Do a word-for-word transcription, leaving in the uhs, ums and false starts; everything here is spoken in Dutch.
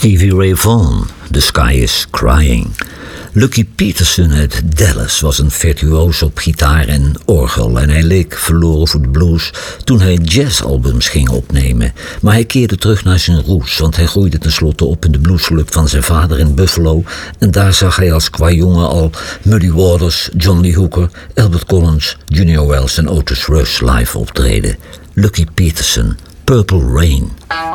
Stevie Ray Vaughan, The Sky is Crying. Lucky Peterson uit Dallas was een virtuoos op gitaar en orgel en hij leek verloren voor de blues toen hij jazzalbums ging opnemen. Maar hij keerde terug naar zijn roots, want hij groeide tenslotte op in de bluesclub van zijn vader in Buffalo en daar zag hij als qua jongen al Muddy Waters, John Lee Hooker, Albert Collins, Junior Wells en Otis Rush live optreden. Lucky Peterson, Purple Rain.